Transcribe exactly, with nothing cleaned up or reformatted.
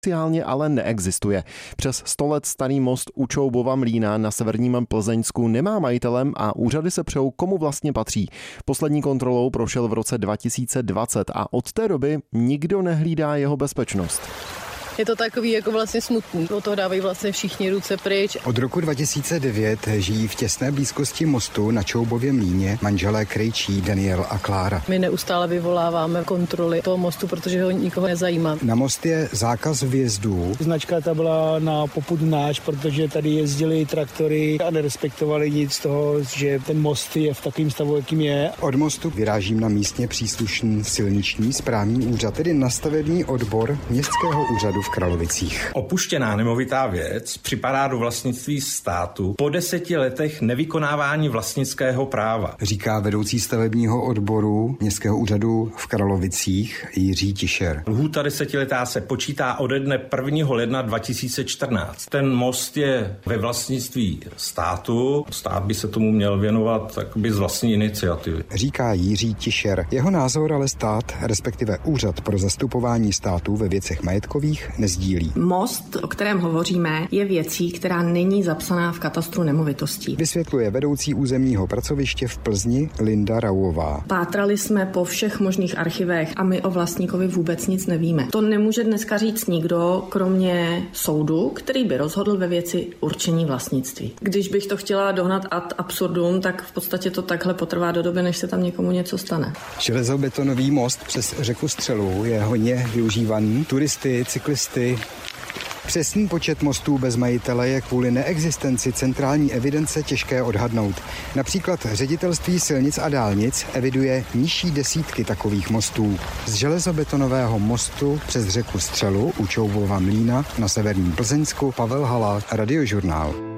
Oficiálně ale neexistuje. Přes sto let starý most u Čoubova mlýna na severním Plzeňsku nemá majitelem a úřady se přou, komu vlastně patří. Poslední kontrolou prošel v roce dva tisíce dvacet a od té doby nikdo nehlídá jeho bezpečnost. Je to takový jako vlastně smutný. Od toho dávají vlastně všichni ruce pryč. Od roku dva tisíce devět žijí v těsné blízkosti mostu na Čoubově mlýně manželé Krejčí Daniel a Klára. My neustále vyvoláváme kontroly toho mostu, protože ho nikoho nezajímá. Na most je zákaz vjezdu. Značka ta byla na popud náš, protože tady jezdili traktory a nerespektovali nic z toho, že ten most je v takovém stavu, jakým je. Od mostu vyrážím na místně příslušný silniční správní úřad, tedy na stavební odbor Městského úřadu v Kralovicích. Opuštěná nemovitá věc připadá do vlastnictví státu po deseti letech nevykonávání vlastnického práva, říká vedoucí stavebního odboru Městského úřadu v Kralovicích Jiří Tišer. Lhůta desetiletá se počítá ode dne prvního ledna dva tisíce čtrnáct. Ten most je ve vlastnictví státu. Stát by se tomu měl věnovat takoby z vlastní iniciativy, říká Jiří Tišer. Jeho názor ale stát, respektive Úřad pro zastupování státu ve věcech majetkových, nezdílí. Most, o kterém hovoříme, je věcí, která není zapsaná v katastru nemovitostí. Vysvětluje vedoucí územního pracoviště v Plzni Linda Rauová. Pátrali jsme po všech možných archivech a my o vlastníkovi vůbec nic nevíme. To nemůže dneska říct nikdo, kromě soudu, který by rozhodl ve věci určení vlastnictví. Když bych to chtěla dohnat ad absurdum, tak v podstatě to takhle potrvá do doby, než se tam někomu něco stane. Železobetonový most přes řeku Střelu je hodně využívaný turisty, cyklisty. Přesný počet mostů bez majitele je kvůli neexistenci centrální evidence těžké odhadnout. Například Ředitelství silnic a dálnic eviduje nižší desítky takových mostů. Z železobetonového mostu přes řeku Střelu u Čoubova mlýna na severním Plzeňsku Pavel Halák, Radiožurnál.